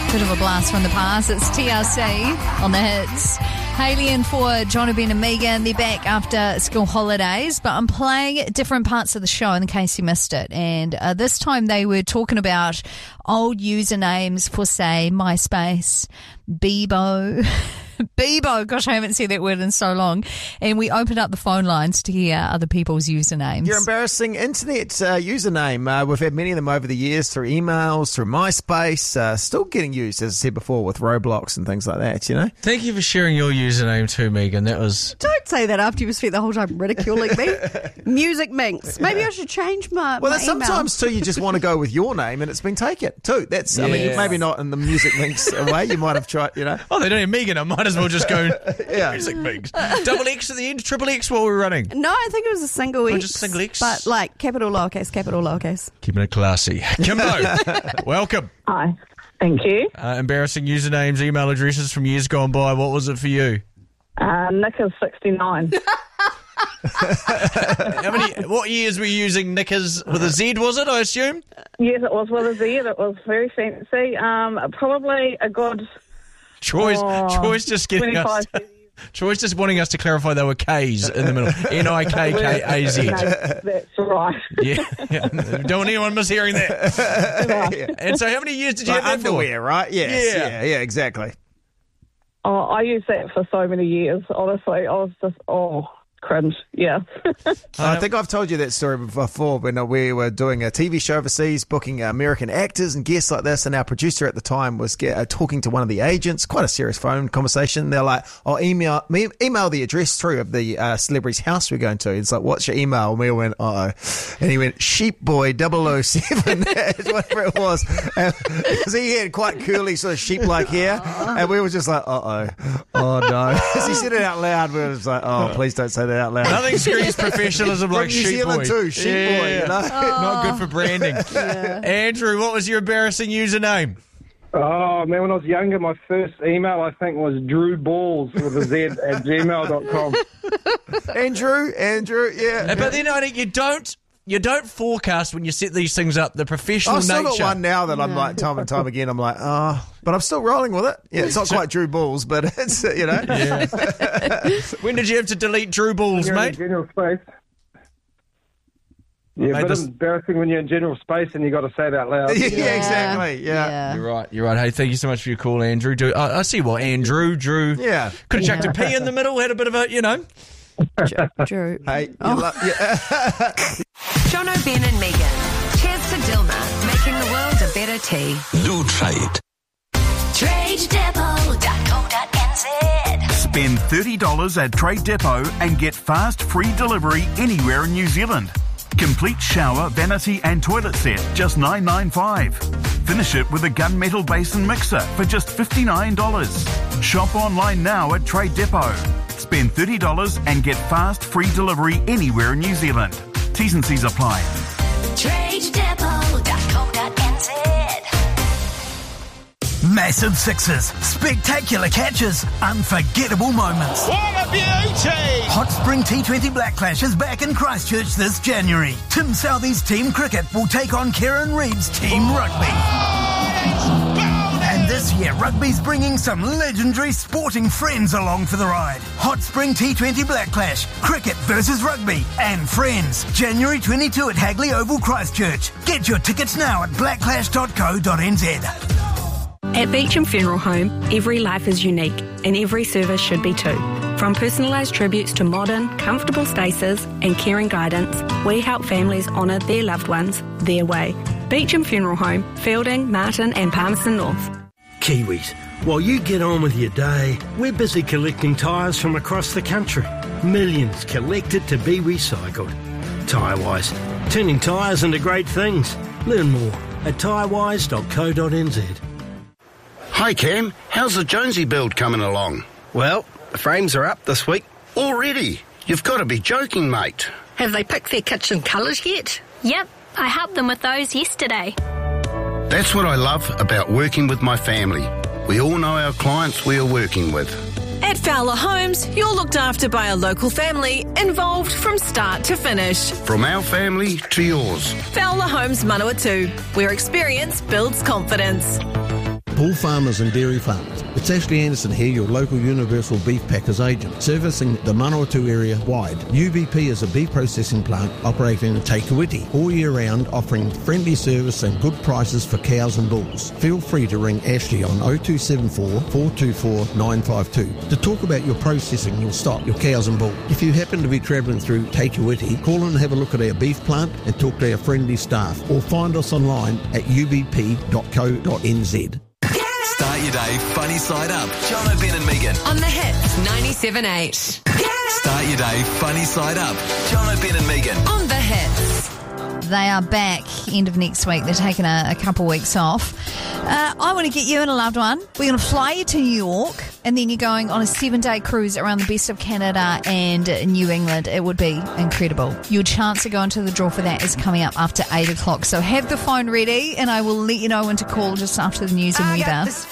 Bit of a blast from the past. It's TRC on the hits. Hayley and for Jono, Ben and Megan. They're back after school holidays, but I'm playing different parts of the show in case you missed it. And this time they were talking about old usernames for, say, MySpace, Bebo. Bebo, gosh, I haven't said that word in so long. And we opened up the phone lines to hear other people's usernames. Your embarrassing internet username. We've had many of them over the years through emails, through MySpace, still getting used, as I said before, with Roblox and things like that, you know? Thank you for sharing your username too, Megan. That was... Don't say that after you've spent the whole time ridiculing me. Music Minx. Maybe I should change my email. Sometimes, too, you just want to go with your name and it's been taken, too. That's, I mean, maybe not in the Music Minx way. You might have tried, you know? Oh, they don't have Megan. I might as well just go Music Minx. Double X at the end, triple X while we're running. No, I think it was a single X. Just single X? But like capital, lowercase, capital, lowercase. Keeping it classy. Kimbo, welcome. Hi. Thank you. Embarrassing usernames, email addresses from years gone by. What was it for you? Nick is 69. What years were you using Knickers with a Z, was it, I assume? Yes, it was with a Z. It was very fancy. Probably a good... Troy's just getting us... Troy's just wanting us to clarify they were K's in the middle. Nikkaz. No, that's right. Yeah. Don't want anyone mishearing that. Right. And so how many years did you have that underwear, right? Yes. Yeah, exactly. Oh, I used that for so many years, honestly. I was just, cringe, yeah. I think I've told you that story before when we were doing a TV show overseas, booking American actors and guests like this, and our producer at the time was talking to one of the agents, quite a serious phone conversation. They're like, email the address through of the celebrity's house we're going to. It's like, what's your email? And we all went, uh-oh. And he went, Sheepboy007, whatever it was. Because he had quite curly sort of sheep-like hair, and we were just like, oh no. As he said it out loud, we were just like, oh, please don't say that out loud. Nothing screams professionalism like New Sheep Zealand Boy. too, Sheep Boy, you know? Not good for branding. Yeah. Andrew, what was your embarrassing username? Oh, man, when I was younger, my first email, I think, was drewballs with a Z at gmail.com. Andrew, yeah. But then I think you don't forecast when you set these things up, the professional I've still nature. got one now that I'm like, time and time again, I'm like, but I'm still rolling with it. Yeah, it's not quite Drew Balls, but it's, you know. Yeah. When did you have to delete Drew Balls, You're mate? in general space. Yeah, Mate, but it's embarrassing when you're in general space and you got to say it out loud. Yeah, exactly. Yeah. You're right. Hey, thank you so much for your call, Andrew. I see what Andrew, Drew. Yeah. Could have chucked a P in the middle, had a bit of a, you know. Drew. Hey, Jono, Ben and Megan. Cheers to Dilma, making the world a better tea. Do trade. TradeDepot.co.nz. Spend $30 at Trade Depot and get fast free delivery anywhere in New Zealand. Complete shower, vanity and toilet set, just $9.95. Finish it with a gunmetal basin mixer for just $59. Shop online now at Trade Depot. Spend $30 and get fast free delivery anywhere in New Zealand. T's and C's apply. TradeDepot.co.nz. Massive sixes, spectacular catches, unforgettable moments. What a beauty! Hot Spring T20 Black Clash is back in Christchurch this January. Tim Southee's Team Cricket will take on Kieran Reid's Team Rugby. And this year, rugby's bringing some legendary sporting friends along for the ride. Hot Spring T20 Black Clash, cricket versus rugby and friends. January 22 at Hagley Oval, Christchurch. Get your tickets now at blackclash.co.nz. At Beecham Funeral Home, every life is unique and every service should be too. From personalised tributes to modern, comfortable spaces and caring guidance, we help families honour their loved ones their way. Beecham Funeral Home, Fielding, Martin and Palmerston North. Kiwis, while you get on with your day, we're busy collecting tyres from across the country. Millions collected to be recycled. Tyrewise, turning tyres into great things. Learn more at tyrewise.co.nz. Hi, Cam. How's the Jonesy build coming along? Well, the frames are up this week. Already? You've got to be joking, mate. Have they picked their kitchen colours yet? Yep, I helped them with those yesterday. That's what I love about working with my family. We all know our clients we are working with. At Fowler Homes, you're looked after by a local family involved from start to finish. From our family to yours. Fowler Homes Manawatu, where experience builds confidence. All farmers and dairy farmers. It's Ashley Anderson here, your local Universal Beef Packers agent, servicing the Manawatu area wide. UBP is a beef processing plant operating in Te Kuiti all year round, offering friendly service and good prices for cows and bulls. Feel free to ring Ashley on 0274 424 952 to talk about your processing, your stock, your cows and bulls. If you happen to be travelling through Te Kuiti, call and have a look at our beef plant and talk to our friendly staff, or find us online at ubp.co.nz. Start your day funny side up. John O'Ben and Megan. On the hits 97.8. Start your day funny side up. John O'Ben and Megan. On the hits. They are back end of next week. They're taking a couple weeks off. I want to get you and a loved one. We're going to fly you to New York, and then you're going on a 7-day cruise around the best of Canada and New England. It would be incredible. Your chance to go into the draw for that is coming up after 8 o'clock. So have the phone ready, and I will let you know when to call just after the news and weather.